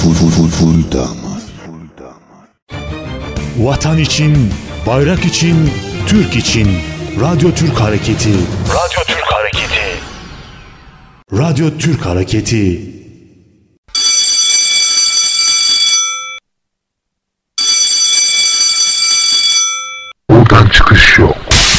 Full damar. Vatan için, bayrak için, Türk için. Radyo Türk Hareketi. Radyo Türk Hareketi. Radyo Türk Hareketi. Buradan çıkış yok.